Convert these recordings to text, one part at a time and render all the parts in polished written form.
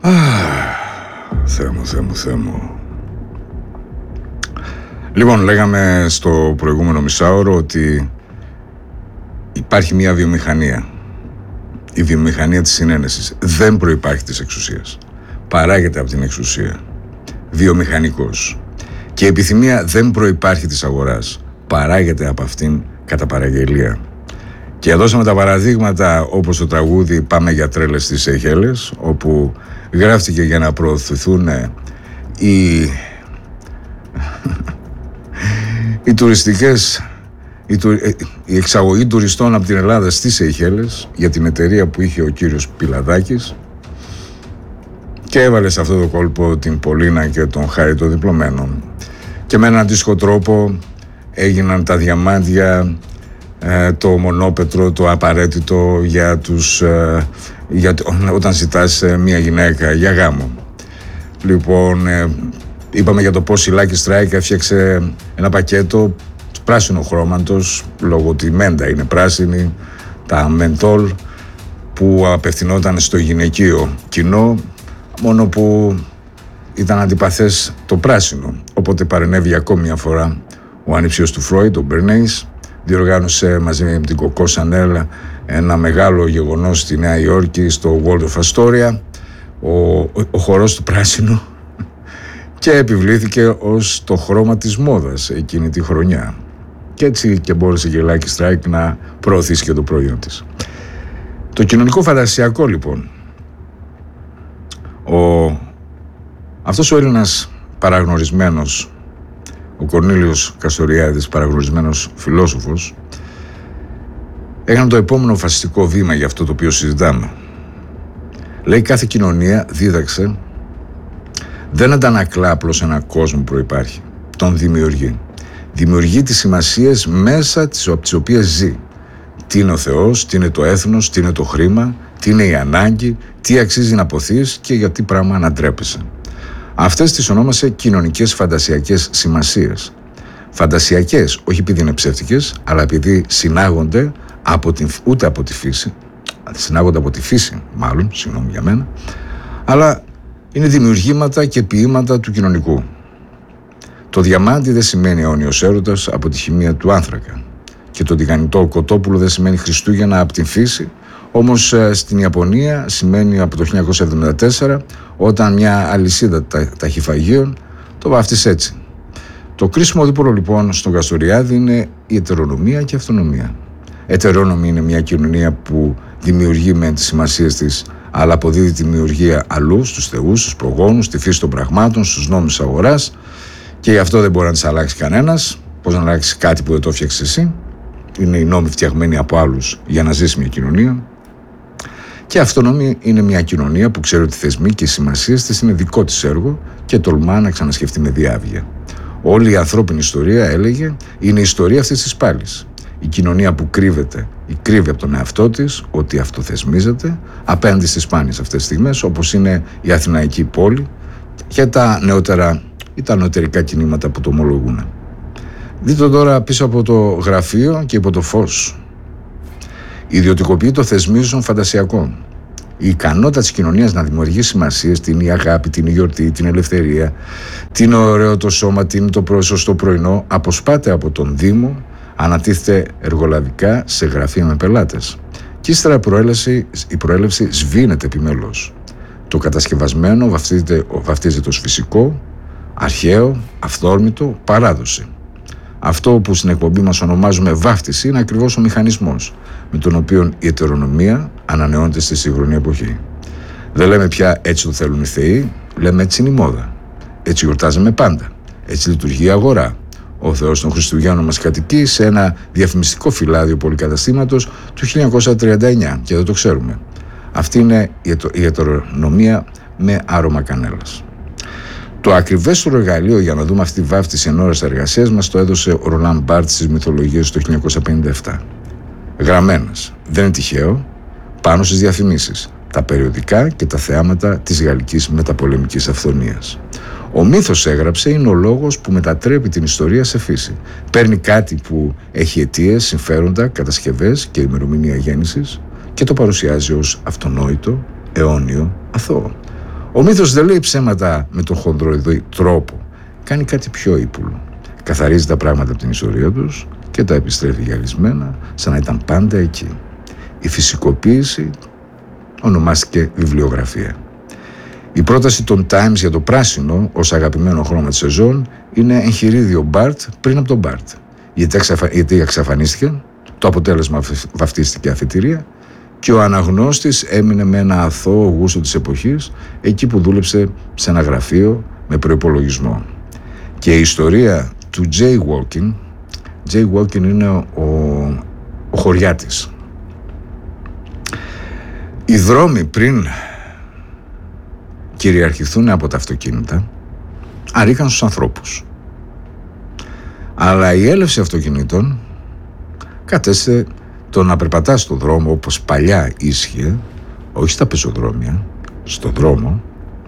Θεέ μου. Λοιπόν, λέγαμε στο προηγούμενο μισάωρο ότι υπάρχει μια βιομηχανία. Η βιομηχανία της συνένεσης δεν προϋπάρχει της εξουσίας. Παράγεται από την εξουσία. Βιομηχανικός. Και η επιθυμία δεν προϋπάρχει της αγοράς. Παράγεται από αυτήν κατά παραγγελία. Και δώσαμε τα παραδείγματα όπως το τραγούδι «Πάμε για τρέλες στις Σεϊχέλες», όπου γράφτηκε για να προωθηθούν οι τουριστικές, η εξαγωγή τουριστών από την Ελλάδα στις Σεϊχέλες για την εταιρεία που είχε ο κύριος Πιλαδάκης, και έβαλε σε αυτό το κόλπο την Πολίνα και τον Χάρη των διπλωμένων. Και με έναν αντίστοιχο τρόπο έγιναν τα διαμάντια, το μονόπετρο, το απαραίτητο όταν ζητάς μια γυναίκα για γάμο. Λοιπόν, είπαμε για το πώς η Lucky Strike έφτιαξε ένα πακέτο πράσινο χρώματος, λόγω ότι η μέντα είναι πράσινη, τα μεντόλ, που απευθυνόταν στο γυναικείο κοινό, μόνο που ήταν αντιπαθές το πράσινο. Οπότε παρενέβη ακόμη μια φορά ο ανιψιός του Φρόιντ, ο Μπερνέης, διοργάνωσε μαζί με την Κοκό Σανέλ ένα μεγάλο γεγονός στη Νέα Υόρκη, στο World of Astoria, ο χορός του πράσινου, και επιβλήθηκε ως το χρώμα της μόδας εκείνη τη χρονιά. Και έτσι και μπόρεσε και η Lucky Strike να προωθήσει και το προϊόν της. Το κοινωνικό φαντασιακό, λοιπόν. Αυτός ο Έλληνας παραγνωρισμένος, ο Κορνήλιος Καστοριάδης, παραγνωρισμένος φιλόσοφος, έκανε το επόμενο φασιστικό βήμα για αυτό το οποίο συζητάμε. Λέει, κάθε κοινωνία, δίδαξε, δεν αντανακλά απλώς ένα κόσμο που προϋπάρχει. Τον δημιουργεί. Δημιουργεί τις σημασίες μέσα από τις οποίες ζει. Τι είναι ο Θεός, τι είναι το έθνος, τι είναι το χρήμα, τι είναι η ανάγκη, τι αξίζει να ποθείς και για τι πράγμα ανατρέπεσαι. Αυτές τις ονόμασε κοινωνικές φαντασιακές σημασίες. Φαντασιακές, όχι επειδή είναι ψεύτικες, αλλά επειδή συνάγονται ούτε από τη φύση, συνάγονται από τη φύση μάλλον, συγγνώμη για μένα, αλλά είναι δημιουργήματα και ποίηματα του κοινωνικού. Το διαμάντι δεν σημαίνει αιώνιος έρωτας από τη χημεία του άνθρακα. Και το τηγανιτό κοτόπουλο δεν σημαίνει Χριστούγεννα από την φύση. Όμως στην Ιαπωνία σημαίνει από το 1974, όταν μια αλυσίδα ταχυφαγείων το βάφτισε έτσι. Το κρίσιμο δίπολο λοιπόν στον Καστοριάδη είναι η ετερονομία και η αυτονομία. Ετερόνομη είναι μια κοινωνία που δημιουργεί με τις σημασίες της, αλλά αποδίδει τη δημιουργία αλλού, στους θεούς, στους προγόνους, στη φύση των πραγμάτων, στους νόμους της αγοράς, και γι' αυτό δεν μπορεί να τις αλλάξει κανένας. Πώς να αλλάξει κάτι που δεν το έφτιαξες εσύ? Είναι οι νόμοι φτιαγμένοι από άλλους για να ζήσει μια κοινωνία. Και αυτονομία είναι μια κοινωνία που ξέρει ότι οι θεσμοί και οι σημασίες της είναι δικό της έργο και τολμά να ξανασκεφτεί με διάβγεια. Όλη η ανθρώπινη ιστορία, έλεγε, είναι η ιστορία αυτής της πάλης. Η κοινωνία που κρύβει από τον εαυτό της ότι αυτοθεσμίζεται απέναντι στις σπάνιες αυτές τις στιγμές, όπως είναι η Αθηναϊκή πόλη και τα νεωτερικά κινήματα που το ομολογούν. Δείτε τώρα πίσω από το γραφείο και υπό το φως. Ιδιωτικοποιεί το θεσμίζον φαντασιακό. Η ικανότητα της κοινωνίας να δημιουργεί σημασίες, την η αγάπη, την η γιορτή, την ελευθερία, την ωραίο το σώμα, την το σωστό πρωινό, αποσπάται από τον Δήμο, ανατίθεται εργολαβικά σε γραφεία με πελάτες. Και ύστερα η προέλευση σβήνεται επιμέλως. Το κατασκευασμένο βαφτίζεται ως φυσικό, αρχαίο, αυθόρμητο, παράδοση. Αυτό που στην εκπομπή μας ονομάζουμε βάφτιση είναι ακριβώς ο μηχανισμός με τον οποίο η ετερονομία ανανεώνεται στη σύγχρονη εποχή. Δεν λέμε πια έτσι το θέλουν οι θεοί, λέμε έτσι είναι η μόδα. Έτσι γιορτάζαμε πάντα. Έτσι λειτουργεί η αγορά. Ο Θεός των Χριστουγέννων μας κατοικεί σε ένα διαφημιστικό φυλάδιο πολυκαταστήματος του 1939 και δεν το ξέρουμε. Αυτή είναι η ετερονομία με άρωμα κανέλας. Το ακριβέστερο εργαλείο για να δούμε αυτή τη βάφτιση εν ώρας εργασίας μας το έδωσε ο Ρολάν Μπάρτς στις μυθολογίες του 1957. Γραμμένες, δεν είναι τυχαίο, πάνω στις διαφημίσεις, τα περιοδικά και τα θεάματα της γαλλικής μεταπολεμικής αυθονίας. Ο μύθος, έγραψε, είναι ο λόγος που μετατρέπει την ιστορία σε φύση. Παίρνει κάτι που έχει αιτίες, συμφέροντα, κατασκευές και ημερομηνία γέννησης και το παρουσιάζει ως αυτονόητο, αιώνιο, αθώο. Ο μύθος δεν λέει ψέματα με τον χονδροειδή τρόπο. Κάνει κάτι πιο ύπουλο. Καθαρίζει τα πράγματα από την ιστορία τους και τα επιστρέφει γυαλισμένα σαν να ήταν πάντα εκεί. Η φυσικοποίηση ονομάστηκε βιβλιογραφία. Η πρόταση των Times για το πράσινο ως αγαπημένο χρώμα της σεζόν είναι εγχειρίδιο Μπάρτ πριν από τον Μπάρτ. Γιατί εξαφανίστηκε, το αποτέλεσμα βαφτίστηκε αφετηρία και ο αναγνώστης έμεινε με ένα αθώο γούστο της εποχής εκεί που δούλεψε σε ένα γραφείο με προϋπολογισμό. Και η ιστορία του Jaywalking είναι ο χωριάτης. Οι δρόμοι πριν κυριαρχηθούν από τα αυτοκίνητα αρήκαν στους ανθρώπους. Αλλά η έλευση αυτοκινήτων κατέστησε το να περπατάς στον δρόμο όπως παλιά ίσχυε, όχι στα πεζοδρόμια, στον δρόμο,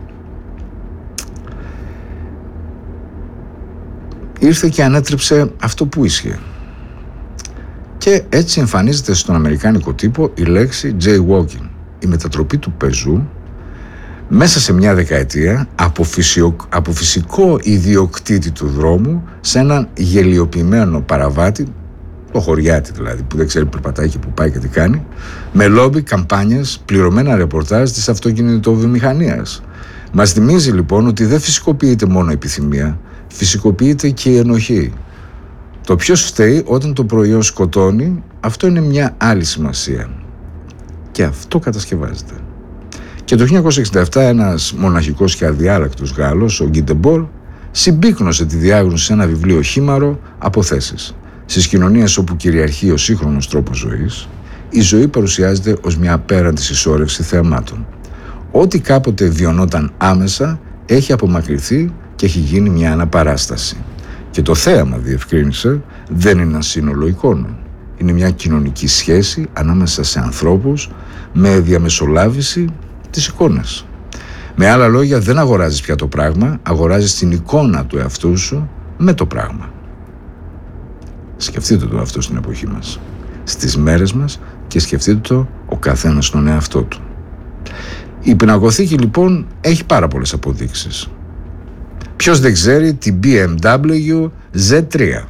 ήρθε και ανέτρεψε αυτό που ίσχυε. Και έτσι εμφανίζεται στον αμερικάνικο τύπο η λέξη jaywalking, η μετατροπή του πεζού μέσα σε μια δεκαετία από φυσικό ιδιοκτήτη του δρόμου σε έναν γελιοποιημένο παραβάτη, το χωριάτη δηλαδή, που δεν ξέρει που περπατάει και που πάει και τι κάνει, με λόμπι, καμπάνιες, πληρωμένα ρεπορτάζ της αυτοκινητοβιομηχανίας. Μας θυμίζει λοιπόν ότι δεν φυσικοποιείται μόνο η επιθυμία, φυσικοποιείται και η ενοχή. Το ποιος φταίει όταν το προϊόν σκοτώνει, αυτό είναι μια άλλη σημασία. Και αυτό κατασκευάζεται. Και το 1967 ένας μοναχικός και αδιάλακτος Γάλλος, ο Γκί Ντεμπόρ, συμπίκνωσε τη διάγνωση σε ένα βιβλίο χήμαρο από θέσεις. Στις κοινωνίες όπου κυριαρχεί ο σύγχρονος τρόπος ζωής, η ζωή παρουσιάζεται ως μια απέραντη συσσόρευση θεαμάτων. Ό,τι κάποτε βιωνόταν άμεσα έχει απομακρυνθεί και έχει γίνει μια αναπαράσταση. Και το θέαμα, διευκρίνησε, δεν είναι ένα σύνολο εικόνων. Είναι μια κοινωνική σχέση ανάμεσα σε ανθρώπους με διαμεσολάβηση της εικόνας. Με άλλα λόγια, δεν αγοράζεις πια το πράγμα, αγοράζεις την εικόνα του εαυτού σου με το πράγμα. Σκεφτείτε το αυτό στην εποχή μας, στις μέρες μας, και σκεφτείτε το ο καθένας στον εαυτό του. Η πινακοθήκη λοιπόν έχει πάρα πολλές αποδείξεις. Ποιος δεν ξέρει την BMW Z3?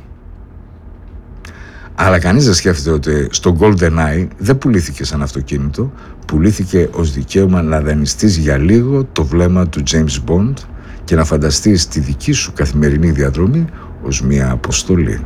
Αλλά κανείς δεν σκέφτεται ότι στο GoldenEye δεν πουλήθηκε σαν αυτοκίνητο, πουλήθηκε ως δικαίωμα να δανειστείς για λίγο το βλέμμα του James Bond και να φανταστείς τη δική σου καθημερινή διαδρομή ως μια αποστολή.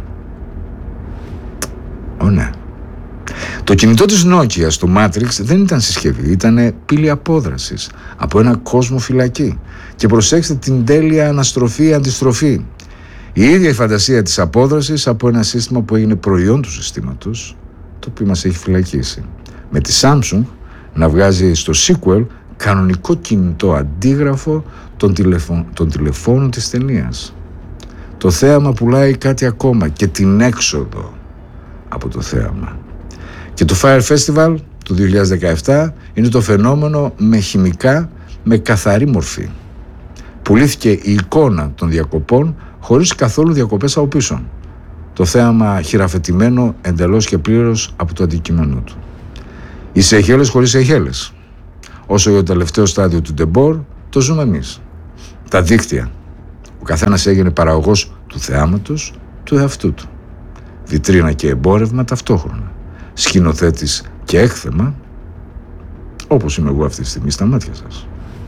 Ναι. Το κινητό της Nokia στο Matrix δεν ήταν συσκευή, ήταν πύλη απόδρασης από ένα κόσμο φυλακή. Και προσέξτε την τέλεια αναστροφή-αντιστροφή. Η ίδια η φαντασία της απόδρασης από ένα σύστημα που έγινε προϊόν του συστήματος, το οποίο μας έχει φυλακίσει. Με τη Samsung να βγάζει στο sequel κανονικό κινητό αντίγραφο των τηλεφώνων της ταινίας. Το θέαμα πουλάει κάτι ακόμα και την έξοδο από το θέαμα. Και το Fire Festival του 2017 είναι το φαινόμενο με χημικά, με καθαρή μορφή. Πουλήθηκε η εικόνα των διακοπών χωρίς καθόλου διακοπές από πίσω. Το θέαμα χειραφετημένο εντελώς και πλήρως από το αντικείμενό του. Οι Σεϊχέλες χωρίς Σεϊχέλες. Όσο για το τελευταίο στάδιο του Ντεμπόρ, το ζούμε εμείς. Τα δίκτυα. Ο καθένας έγινε παραγωγός του θεάματος του εαυτού του. Βιτρίνα και εμπόρευμα ταυτόχρονα. Σκηνοθέτης και έκθεμα, όπως είμαι εγώ αυτή τη στιγμή στα μάτια σας.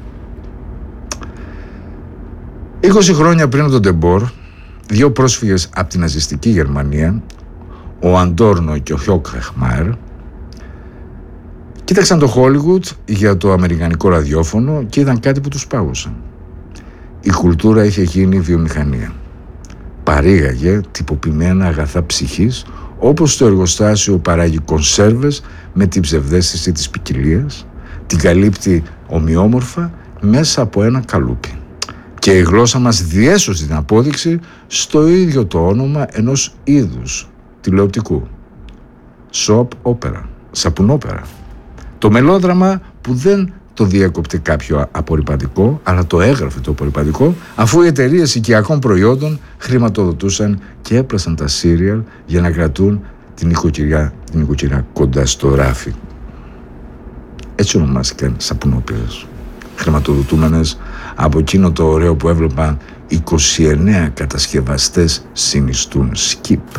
20 χρόνια πριν από τον Ντεμπόρ, δύο πρόσφυγες από την ναζιστική Γερμανία, ο Αντόρνο και ο Χόκχμαϊρ, κοίταξαν το Χόλιγουτ για το αμερικανικό ραδιόφωνο και είδαν κάτι που τους πάγωσε. Η κουλτούρα είχε γίνει βιομηχανία. Παρήγαγε τυποποιημένα αγαθά ψυχής, όπως το εργοστάσιο παράγει κονσέρβες με την ψευδαίσθηση της ποικιλίας, την καλύπτει ομοιόμορφα μέσα από ένα καλούπι. Και η γλώσσα μας διέσωσε την απόδειξη στο ίδιο το όνομα ενός είδους τηλεοπτικού. Soap opera, σαπουνόπερα. Το μελόδραμα που δεν το διέκοπτε κάποιο απορρυπαντικό, αλλά το έγραφε το απορρυπαντικό, αφού οι εταιρείες οικιακών προϊόντων χρηματοδοτούσαν και έπλασαν τα σύριαλ για να κρατούν την οικοκυριά κοντά στο ράφι. Έτσι ονομάστηκαν σαπουνόπερες. χρηματοδοτούμενες από εκείνο το ωραίο που έβλεπα 29 κατασκευαστές συνιστούν skip.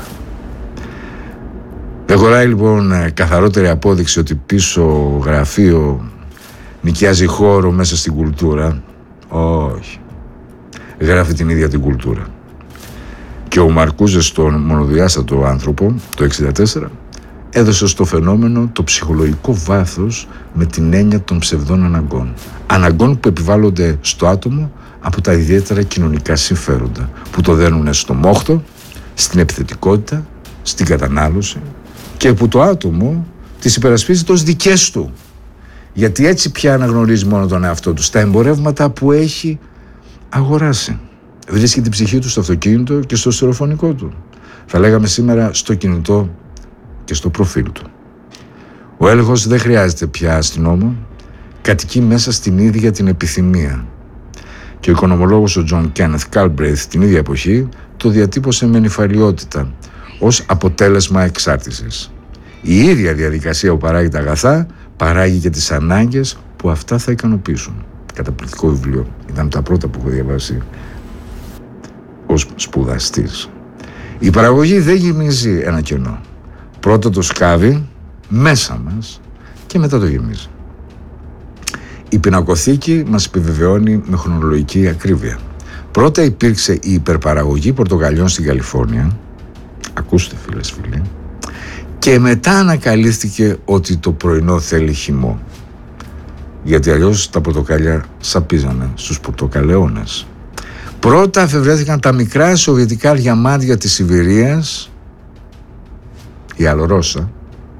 Δεν χωράει λοιπόν καθαρότερη απόδειξη ότι πίσω γραφείο νοικιάζει χώρο μέσα στην κουλτούρα. Όχι. Γράφει την ίδια την κουλτούρα. Και ο Μαρκούζε στον μονοδιάστατο άνθρωπο το 1964 έδωσε στο φαινόμενο το ψυχολογικό βάθος με την έννοια των ψευδών αναγκών. Αναγκών που επιβάλλονται στο άτομο από τα ιδιαίτερα κοινωνικά συμφέροντα, που το δένουν στο μόχθο, στην επιθετικότητα, στην κατανάλωση και που το άτομο τις υπερασπίζεται ως δικές του. Γιατί έτσι πια αναγνωρίζει μόνο τον εαυτό του στα εμπορεύματα που έχει αγοράσει. Βρίσκει την ψυχή του στο αυτοκίνητο και στο στερεοφωνικό του. Θα λέγαμε σήμερα στο κινητό και στο προφίλ του. Ο έλεγχος δεν χρειάζεται πια στην νόμο, κατοικεί μέσα στην ίδια την επιθυμία. Και ο οικονομολόγος ο Τζον Κένεθ Κάλμπρεϊθ την ίδια εποχή το διατύπωσε με νηφαλιότητα ως αποτέλεσμα εξάρτησης. Η ίδια διαδικασία που παράγει τα αγαθά παράγει και τις ανάγκες που αυτά θα ικανοποιήσουν. Καταπληκτικό βιβλίο. Ήταν τα πρώτα που έχω διαβάσει ως σπουδαστής. Η παραγωγή δεν γεμίζει ένα κενό. Πρώτα το σκάβει μέσα μας και μετά το γεμίζει. Η πινακοθήκη μας επιβεβαιώνει με χρονολογική ακρίβεια. Πρώτα υπήρξε η υπερπαραγωγή πορτοκαλιών στην Καλιφόρνια. Ακούστε φίλες φίλοι. Και μετά ανακαλύφθηκε ότι το πρωινό θέλει χυμό. Γιατί αλλιώς τα πορτοκάλια σαπίζανε στους πορτοκαλαιώνες. Πρώτα αφευρέθηκαν τα μικρά σοβιετικά διαμάντια της Σιβηρίας, η Αλρόσα.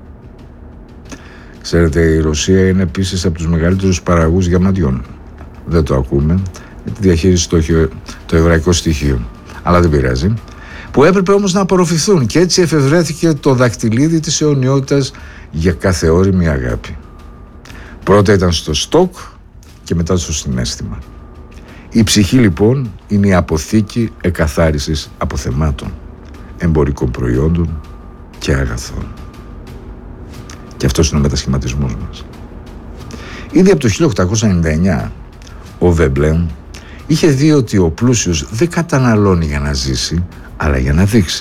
Ξέρετε, η Ρωσία είναι επίσης από τους μεγαλύτερους παραγωγούς διαμαντιών. Δεν το ακούμε, γιατί διαχείριση το εβραϊκό στοιχείο. Αλλά δεν πειράζει. Που έπρεπε όμως να απορροφηθούν και έτσι εφευρέθηκε το δακτυλίδι της αιωνιότητας για κάθε ώριμη αγάπη. Πρώτα ήταν στο στόκ και μετά στο συναίσθημα. Η ψυχή λοιπόν είναι η αποθήκη εκαθάρισης αποθεμάτων, εμπορικών προϊόντων και αγαθών. Και αυτός είναι ο μετασχηματισμός μας. Ήδη από το 1899 ο Βέμπλεν είχε δει ότι ο πλούσιος δεν καταναλώνει για να ζήσει, αλλά για να δείξει.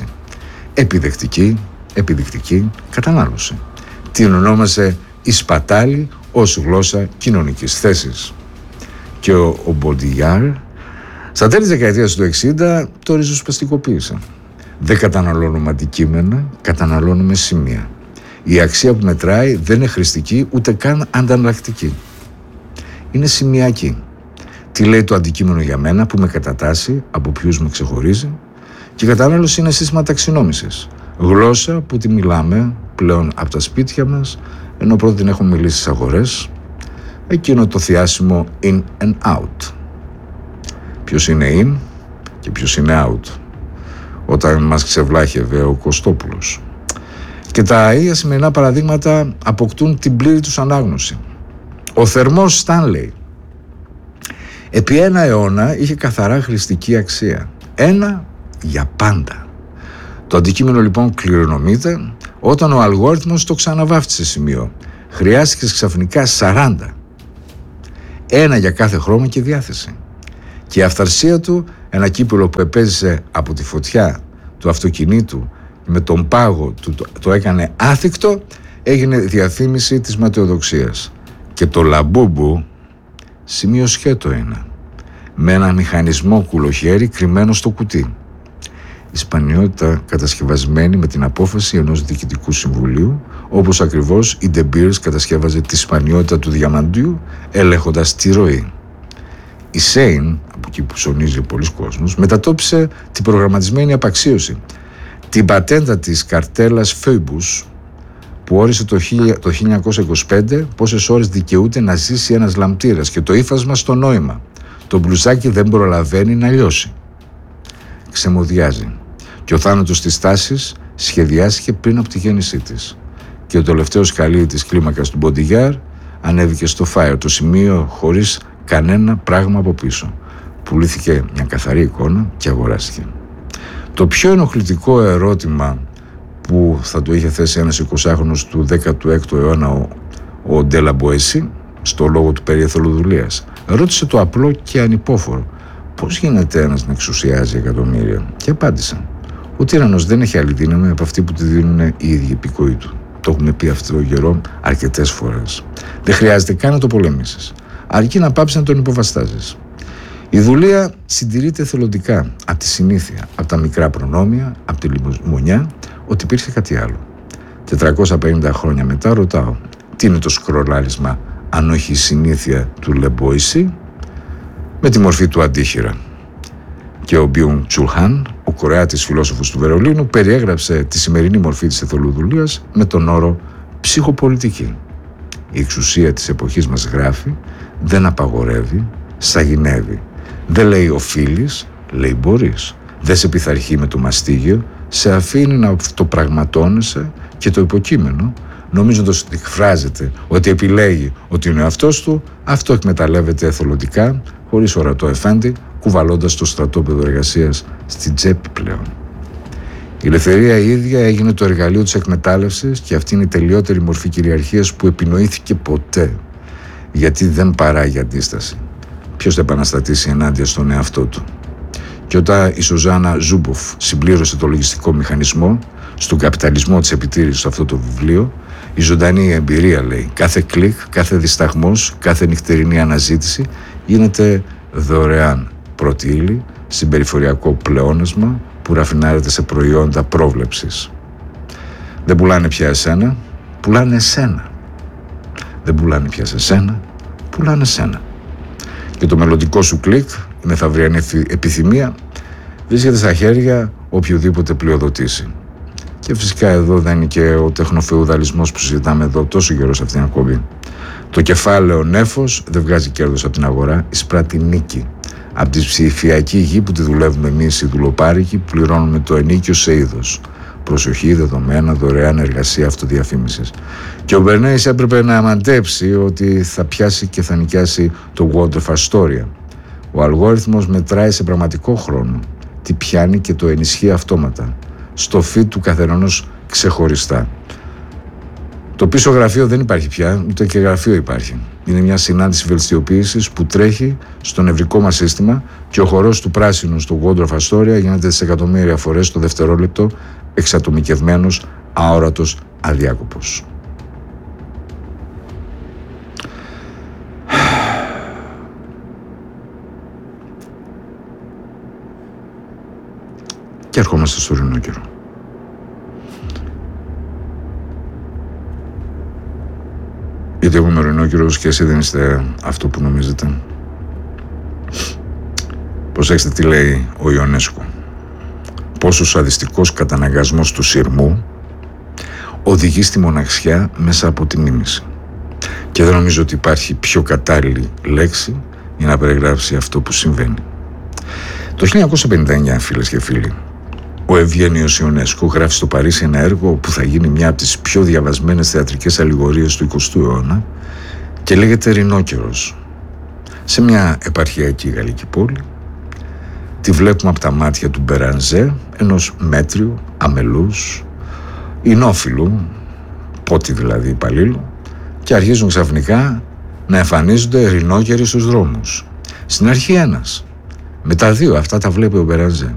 Επιδεικτική κατανάλωση. Την ονόμασε η σπατάλη ως γλώσσα κοινωνικής θέσης. Και ο Μποντιγιάρ στα τέλη της δεκαετίας του 60 το ριζοσπαστικοποίησε. Δεν καταναλώνουμε αντικείμενα, καταναλώνουμε σημεία. Η αξία που μετράει δεν είναι χρηστική ούτε καν ανταλλακτική. Είναι σημειακή. Τι λέει το αντικείμενο για μένα που με κατατάσσει, από ποιους με ξεχωρίζει. Και η κατανάλωση είναι σύστημα ταξινόμησης. Γλώσσα που τη μιλάμε πλέον από τα σπίτια μας, ενώ πρώτα την έχουμε μιλήσει στις αγορές. Εκείνο το θιάσιμο in and out. Ποιος είναι in και ποιος είναι out. Όταν μας ξεβλάχευε ο Κωστόπουλος. Και τα ίδια σημερινά παραδείγματα αποκτούν την πλήρη τους ανάγνωση. Ο θερμός Στάνλεϊ επί ένα αιώνα είχε καθαρά χρηστική αξία. Ένα για πάντα. Το αντικείμενο λοιπόν κληρονομείται όταν ο αλγόριθμος το ξαναβάφτισε σημείο. Χρειάστηκε ξαφνικά 40. Ένα για κάθε χρώμα και διάθεση. Και η αυθαρσία του, ένα κύπελο που επέζησε από τη φωτιά του αυτοκινήτου με τον πάγο του το έκανε άθικτο, έγινε διαφήμιση της ματαιοδοξίας. Και το λαμπούμπου σημείο σκέτο είναι, με ένα μηχανισμό κουλοχέρι κρυμμένο στο κουτί. Η σπανιότητα κατασκευασμένη με την απόφαση ενός διοικητικού συμβουλίου, όπως ακριβώς η De Beers κατασκεύαζε τη σπανιότητα του διαμαντίου ελέγχοντας τη ροή. Η Sein, από εκεί που ψωνίζει πολλοί κόσμος, μετατόπισε την προγραμματισμένη απαξίωση. Την πατέντα της καρτέλας Phoebus, που όρισε το 1925 πόσες ώρες δικαιούται να ζήσει ένας λαμπτήρας και το ύφασμα στο νόημα. Το μπλουζάκι δεν προλαβαίνει να λιώσει. Ξεμοδιάζει. Και ο θάνατος της τάσης σχεδιάστηκε πριν από τη γέννησή της. Και το τελευταίο σκαλί της κλίμακας του Μποντιγιάρ ανέβηκε στο Fire, το σημείο χωρίς κανένα πράγμα από πίσω. Πουλήθηκε μια καθαρή εικόνα και αγοράστηκε. Το πιο ενοχλητικό ερώτημα που θα του είχε θέσει ένας 20χρονος του 16ου αιώνα ο Ντέλα Μποέσι στο λόγο του περί εθελοδουλείας. Ρώτησε το απλό και ανυπόφορο: πώς γίνεται ένας να εξουσιάζει εκατομμύρια? Και απάντησε: ο τύραννος δεν έχει άλλη δύναμη από αυτή που τη δίνουν οι ίδιοι υπηκόοι του. Το έχουμε πει αυτό το καιρό αρκετές φορές. Δεν χρειάζεται καν να το πολεμήσεις, αρκεί να πάψεις να τον υποβαστάζεις. Η δουλεία συντηρείται εθελοντικά από τη συνήθεια, από τα μικρά προνόμια, από τη λιμονιά, ότι υπήρχε κάτι άλλο. 450 χρόνια μετά ρωτάω: τι είναι το σκρολάρισμα αν όχι η συνήθεια του Λεμποϊσί? Με τη μορφή του αντίχειρα. Και ο Μπιουν Τσουλχάν, ο Κορεάτης φιλόσοφος του Βερολίνου, περιέγραψε τη σημερινή μορφή της εθελοδουλείας με τον όρο ψυχοπολιτική. Η εξουσία της εποχής μας, γράφει, δεν απαγορεύει, σαγηνεύει. Δεν λέει οφείλεις, λέει μπορείς. Δεν σε πειθαρχεί με το μαστίγιο, σε αφήνει να αυτοπραγματώνεσαι, και το υποκείμενο, νομίζοντας ότι εκφράζεται, ότι επιλέγει ότι είναι ο εαυτός του, αυτό εκμεταλλεύεται εθελοντικά, χωρίς ορατό εφέντη, κουβαλώντας το στρατόπεδο εργασίας στην τσέπη πλέον. Η ελευθερία η ίδια έγινε το εργαλείο της εκμετάλλευσης, και αυτή είναι η τελειότερη μορφή κυριαρχίας που επινοήθηκε ποτέ. Γιατί δεν παράγει αντίσταση. Ποιος θα επαναστατήσει ενάντια στον εαυτό του? Και όταν η Σουζάννα Ζούμποφ συμπλήρωσε το λογιστικό μηχανισμό στον καπιταλισμό της επιτήρησης σε αυτό το βιβλίο, η ζωντανή εμπειρία, λέει, κάθε κλικ, κάθε δισταγμός, κάθε νυχτερινή αναζήτηση γίνεται δωρεάν πρώτη ύλη, συμπεριφοριακό πλεόνασμα που ραφινάρεται σε προϊόντα πρόβλεψης. Δεν πουλάνε πια εσένα, πουλάνε εσένα. Δεν πουλάνε πια σε σένα, πουλάνε εσένα. Και το μελλοντικό σου κλικ, η μεθαυριανή επιθυμία, βρίσκεται στα χέρια οποιοδήποτε πλειοδοτήσει. Και φυσικά εδώ δεν είναι και ο τεχνοφεουδαλισμός που συζητάμε εδώ τόσο καιρό σε αυτήν την εκπομπή. Το κεφάλαιο νέφος δεν βγάζει κέρδος από την αγορά, εισπράττει νίκη. Από τη ψηφιακή γη που τη δουλεύουμε εμείς οι δουλοπάρικοι, πληρώνουμε το ενίκιο σε είδος. Προσοχή, δεδομένα, δωρεάν εργασία, αυτοδιαφήμισης. Και ο Μπερνέης έπρεπε να μαντέψει ότι θα πιάσει και θα νοικιάσει το World of Astoria. Ο αλγόριθμος μετράει σε πραγματικό χρόνο τι πιάνει και το ενισχύει αυτόματα, στο feed του καθενός ξεχωριστά. Το πίσω γραφείο δεν υπάρχει πια, ούτε και γραφείο υπάρχει. Είναι μια συνάντηση βελτιστιοποίησης που τρέχει στο νευρικό μας σύστημα, και ο χορός του πράσινου στο World of Astoria γίνεται δισεκατομμύρια φορές το δευτερόλεπτο, εξατομικευμένος, αόρατος, αδιάκοπος. Και ερχόμαστε στο ορεινό καιρό. Γιατί εγώ είμαι ορεινό καιρός και εσύ δεν είστε αυτό που νομίζετε. Προσέξτε τι λέει ο Ιονέσκο. Πόσο σαδιστικός καταναγκασμός του σειρμού οδηγεί στη μοναξιά μέσα από την ήμιση. Και δεν νομίζω ότι υπάρχει πιο κατάλληλη λέξη για να περιγράψει αυτό που συμβαίνει. Το 1959, φίλες και φίλοι, ο Ευγένιος Ιονέσκο γράφει στο Παρίσι ένα έργο που θα γίνει μια από τις πιο διαβασμένες θεατρικές αλληγορίες του 20ου αιώνα και λέγεται «Ρινόκερος». Σε μια επαρχιακή γαλλική πόλη τη βλέπουμε από τα μάτια του Μπερανζέ, ενός μέτριου, αμελούς, ινόφιλου, πότη δηλαδή υπαλλήλου, και αρχίζουν ξαφνικά να εμφανίζονται ρινόκεροι στους δρόμους. Στην αρχή ένας, μετά δύο, αυτά τα βλέπει ο Μπερανζέ.